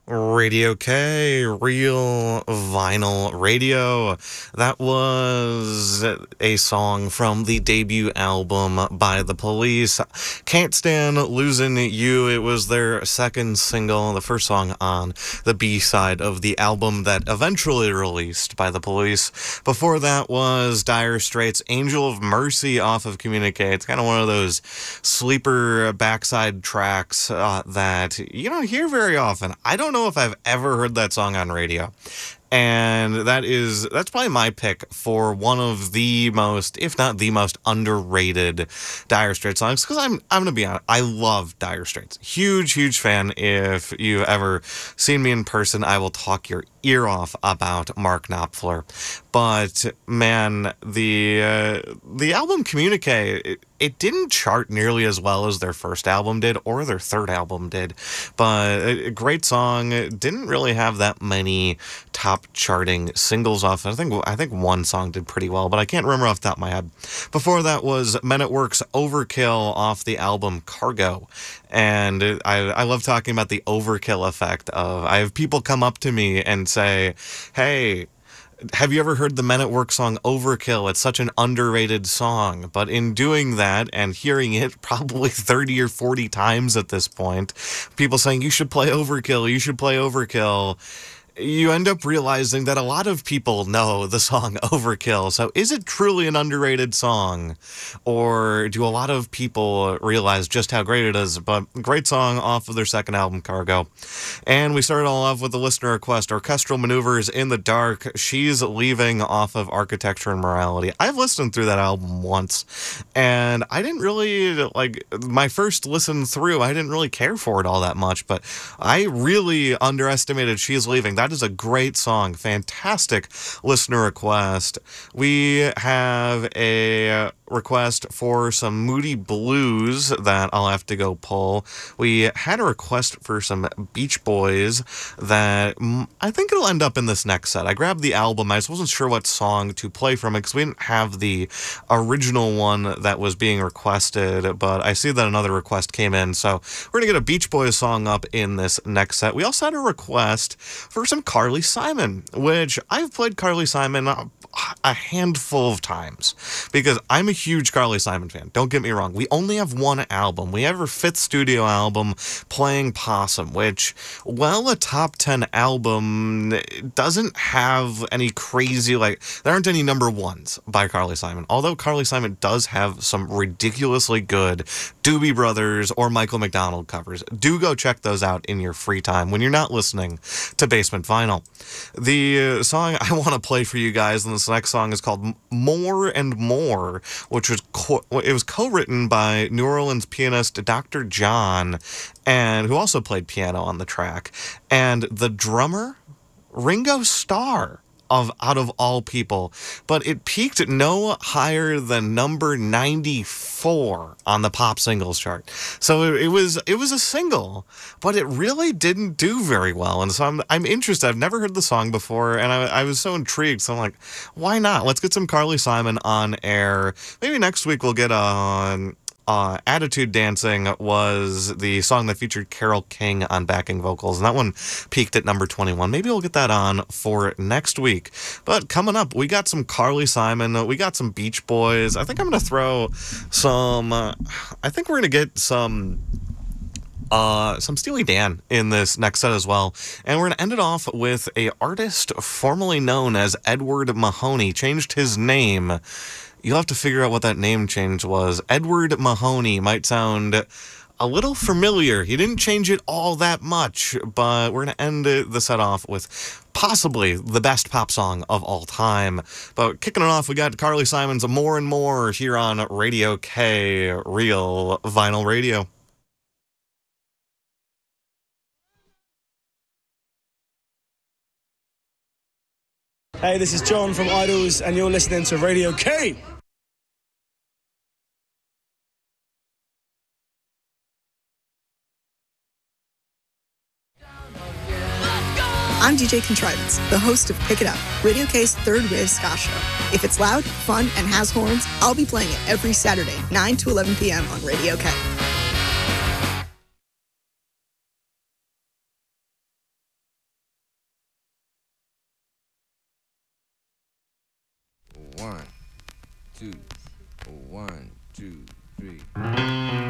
Radio K, Real Vinyl Radio. That was a song from the debut album by The Police. Can't Stand Losing You. It was their second single, the first song on the B-side of the album that eventually released by The Police. Before that was Dire Straits' Angel of Mercy off of Communicate. It's kind of one of those sleeper backside tracks that you don't hear very often. I don't know if I've ever heard that song on radio. And that's probably my pick for one of the most, if not the most underrated Dire Straits songs. Because I'm going to be honest, I love Dire Straits. Huge fan. If you've ever seen me in person, I will talk your ear off about Mark Knopfler. But man, the album Communique, it didn't chart nearly as well as their first album did or their third album did. But a great song. Didn't really have that many top charting singles off. I think one song did pretty well, but I can't remember off the top of my head. Before that was Men at Work's Overkill off the album Cargo. And I love talking about the overkill effect of, I have people come up to me and say, hey, have you ever heard the Men at Work song Overkill? It's such an underrated song. But in doing that and hearing it probably 30 or 40 times at this point, people saying, you should play Overkill, you end up realizing that a lot of people know the song Overkill. So is it truly an underrated song? Or do a lot of people realize just how great it is? But great song off of their second album, Cargo. And we started all off with a listener request, Orchestral Maneuvers in the Dark. She's Leaving off of Architecture and Morality. I've listened through that album once, and I didn't really, my first listen through, I didn't really care for it all that much, but I really underestimated She's Leaving. That is a great song. Fantastic listener request. We have a request for some Moody Blues that I'll have to go pull. We had a request for some Beach Boys that I think it'll end up in this next set. I grabbed the album. I just wasn't sure what song to play from it because we didn't have the original one that was being requested, but I see that another request came in, so we're going to get a Beach Boys song up in this next set. We also had a request for some Carly Simon, which I've played Carly Simon a handful of times because I'm a huge Carly Simon fan. Don't get me wrong. We only have one album. We have her fifth studio album, Playing Possum, which, well, a top 10 album, doesn't have any crazy, there aren't any number ones by Carly Simon. Although Carly Simon does have some ridiculously good Doobie Brothers or Michael McDonald covers. Do go check those out in your free time when you're not listening to Basement Vinyl. The song I want to play for you guys in this next song is called More and More, which was it was co-written by New Orleans pianist Dr. John, and who also played piano on the track, and the drummer Ringo Starr. Out of all people, but it peaked no higher than number 94 on the pop singles chart. So it was a single, but it really didn't do very well. And so I'm interested. I've never heard the song before, and I was so intrigued. So I'm like, why not? Let's get some Carly Simon on air. Maybe next week we'll get on. Attitude Dancing was the song that featured Carole King on backing vocals, and that one peaked at number 21. Maybe we'll get that on for next week. But coming up, we got some Carly Simon, we got some Beach Boys. I think I'm going to throw some, I think we're going to get some Steely Dan in this next set as well. And we're going to end it off with a artist formerly known as Edward Mahoney. Changed his name. You'll have to figure out what that name change was. Edward Mahoney might sound a little familiar. He didn't change it all that much, but we're going to end the set off with possibly the best pop song of all time. But kicking it off, we got Carly Simon's More and More here on Radio K, Real Vinyl Radio. Hey, this is John from Idols, and you're listening to Radio K. I'm DJ Contrivance, the host of Pick It Up, Radio K's third wave ska show. If it's loud, fun, and has horns, I'll be playing it every Saturday, 9 to 11 p.m. on Radio K. 1, 2, 1, 2, 3.